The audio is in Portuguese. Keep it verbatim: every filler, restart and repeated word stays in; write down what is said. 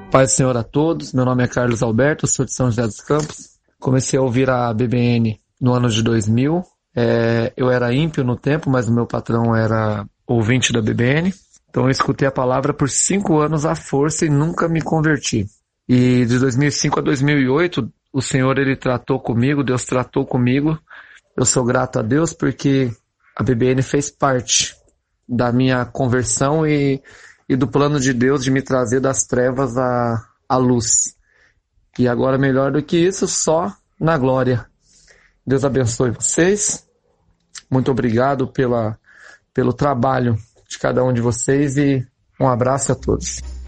Paz do Senhor a todos, meu nome é Carlos Alberto, sou de São José dos Campos. Comecei a ouvir a B B N no ano de dois mil. É, eu era ímpio no tempo, mas o meu patrão era ouvinte da B B N. Então eu escutei a palavra por cinco anos à força e nunca me converti. E de dois mil e cinco a dois mil e oito, o Senhor ele tratou comigo, Deus tratou comigo. Eu sou grato a Deus porque a B B N fez parte da minha conversão e, e do plano de Deus de me trazer das trevas à, à luz. E agora, melhor do que isso, só na glória. Deus abençoe vocês. Muito obrigado pela, pelo trabalho de cada um de vocês e um abraço a todos.